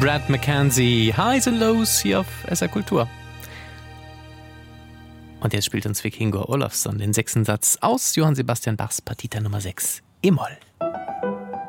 Brad McKenzie, Highs and Lows hier auf SR Kultur. Und jetzt spielt uns Vikingur Olafsson den 6. Satz aus Johann Sebastian Bachs Partita Nummer 6 E-Moll.